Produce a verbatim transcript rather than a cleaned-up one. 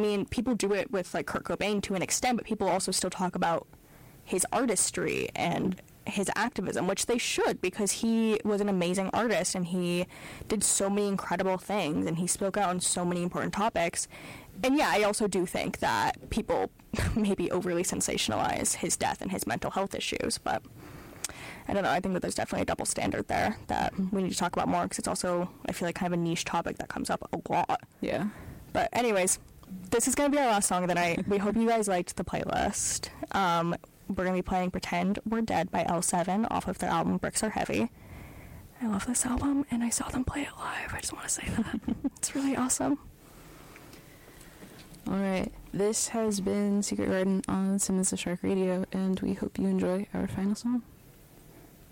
mean, people do it with, like, Kurt Cobain to an extent, but people also still talk about his artistry and his activism, which they should, because he was an amazing artist and he did so many incredible things and he spoke out on so many important topics. And yeah, I also do think that people maybe overly sensationalize his death and his mental health issues, but I don't know, I think that there's definitely a double standard there that we need to talk about more, because it's also, I feel like, kind of a niche topic that comes up a lot. Yeah. But anyways, this is going to be our last song of the night. We hope you guys liked the playlist. Um, we're going to be playing Pretend We're Dead by L seven off of their album Bricks Are Heavy. I love this album, and I saw them play it live. I just want to say that. It's really awesome. All right. This has been Secret Garden on Simmons the Shark Radio, and we hope you enjoy our final song.